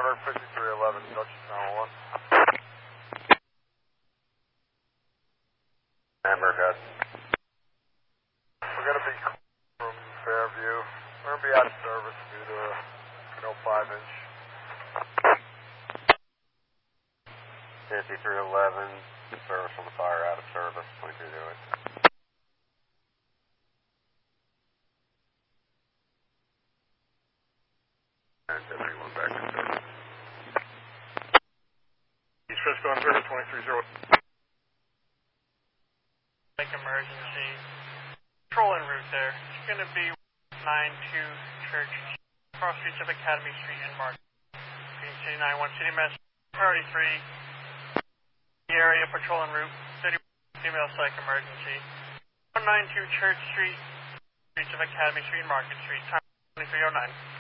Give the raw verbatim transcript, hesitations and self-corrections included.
Center fifty-three eleven, Dutchess nine one one. Hamburg, guys. We're going to be from Fairview. We're going to be out of service due to an oh five inch. fifty-three eleven, service on the fire, out of service, twenty-two to it. And everyone back in service. East Frisco on service, twenty-three zero. Like emergency. Control en route there. It's going to be nine two Church, cross streets of Academy Street and Market. Green City nine one, City Mess, priority three. The area, patrol en route, thirty-one female psych emergency. one ninety-two Church Street, streets of Academy Street and Market Street, time twenty-three oh nine.